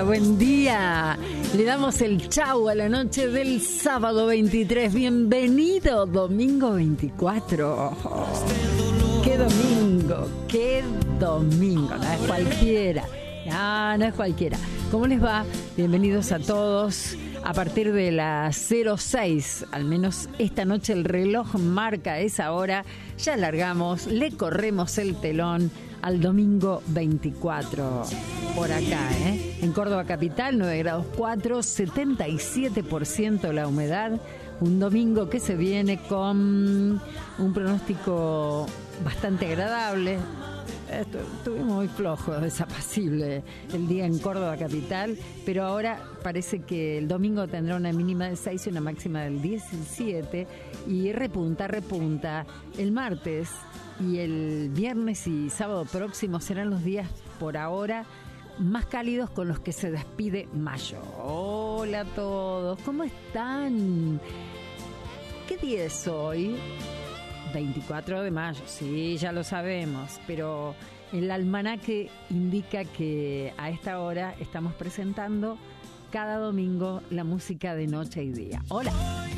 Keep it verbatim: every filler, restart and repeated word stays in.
buen día. Le damos el chau a la noche del sábado veintitrés. Bienvenido, domingo veinticuatro. Oh, ¡qué domingo! ¡Qué domingo! No es cualquiera. No, no es cualquiera. ¿Cómo les va? Bienvenidos a todos. A partir de las cero seis, al menos esta noche el reloj marca esa hora, ya largamos, le corremos el telón al domingo veinticuatro por acá, ¿eh? En Córdoba capital, nueve grados cuatro, setenta y siete por ciento la humedad. Un domingo que se viene con un pronóstico bastante agradable. Estuvimos muy flojos, desapacible el día en Córdoba capital, pero ahora parece que el domingo tendrá una mínima de seis y una máxima del diecisiete y repunta, repunta. El martes y el viernes y sábado próximo serán los días por ahora más cálidos con los que se despide mayo. Hola a todos, ¿cómo están? ¿Qué día es hoy? veinticuatro de mayo, sí, ya lo sabemos, pero el almanaque indica que a esta hora estamos presentando cada domingo la música de noche y día. Hola.